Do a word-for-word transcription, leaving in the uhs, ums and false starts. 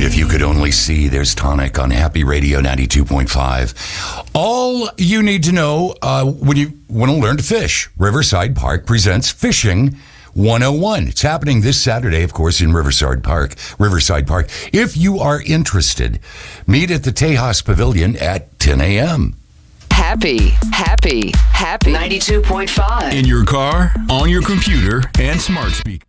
If you could only see, there's Tonic on Happy Radio ninety-two point five. All you need to know uh, when you want to learn to fish. Riverside Park presents Fishing one oh one. It's happening this Saturday, of course, in Riverside Park. Riverside Park. If you are interested, meet at the Tejas Pavilion at ten a.m. Happy, happy, happy. ninety-two point five. In your car, on your computer, and smart speaker.